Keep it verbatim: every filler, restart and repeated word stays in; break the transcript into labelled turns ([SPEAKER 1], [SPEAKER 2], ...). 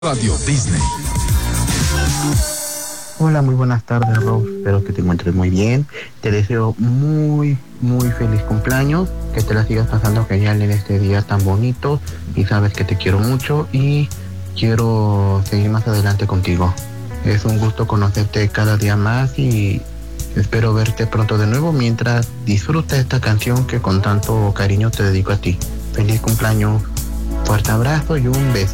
[SPEAKER 1] Radio Disney.
[SPEAKER 2] Hola, muy buenas tardes, Rose. Espero que te encuentres muy bien. Te deseo muy, muy feliz cumpleaños. Que te la sigas pasando genial en este día tan bonito. Y sabes que te quiero mucho y quiero seguir más adelante contigo. Es un gusto conocerte cada día más y espero verte pronto de nuevo mientras disfruta esta canción que con tanto cariño te dedico a ti. Feliz cumpleaños. Fuerte abrazo y un beso.